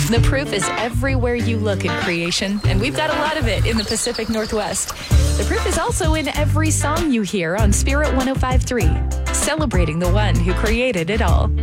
The proof is everywhere you look in creation, and we've got a lot of it in the Pacific Northwest. The proof is also in every song you hear on Spirit 105.3, celebrating the one who created it all.